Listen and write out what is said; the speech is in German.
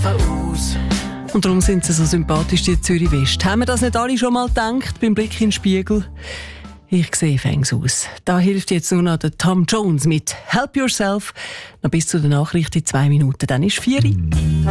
aus. Und darum sind sie so sympathisch, die Zürich West. Haben wir das nicht alle schon mal gedacht beim Blick in den Spiegel? Ich sehe fängs aus. Da hilft jetzt nur noch der Tom Jones mit «Help Yourself». Noch bis zu der Nachricht in 2 Minuten, dann ist 4 Uhr.